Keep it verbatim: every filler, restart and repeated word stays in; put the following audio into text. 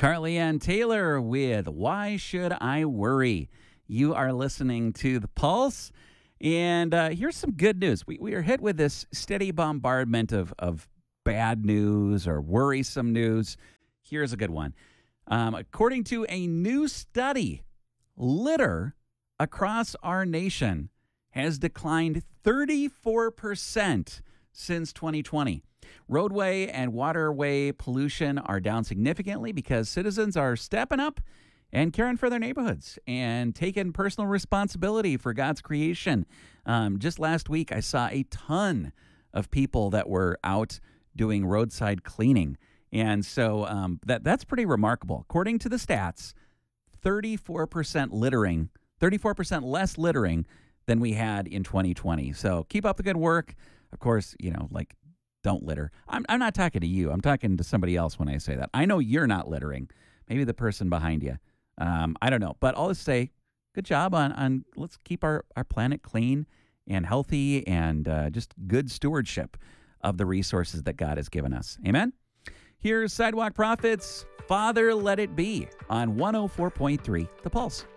Carly Ann Taylor with Why Should I Worry? You are listening to The Pulse. And uh, here's some good news. We, we are hit with this steady bombardment of, of bad news or worrisome news. Here's a good one. Um, according to a new study, litter across our nation has declined thirty-four percent since twenty twenty. Roadway and waterway pollution are down significantly because citizens are stepping up and caring for their neighborhoods and taking personal responsibility for God's creation. Um, just last week, I saw a ton of people that were out doing roadside cleaning. And so um, that that's pretty remarkable. According to the stats, thirty-four percent littering, thirty-four percent less littering than we had in twenty twenty. So keep up the good work. Of course, you know, like, don't litter. I'm, I'm not talking to you. I'm talking to somebody else when I say that. I know you're not littering. Maybe the person behind you. Um, I don't know. But I'll just say, good job on, on let's keep our, our planet clean and healthy and uh, just good stewardship of the resources that God has given us. Amen? Here's Sidewalk Prophets, Father Let It Be on one oh four point three The Pulse.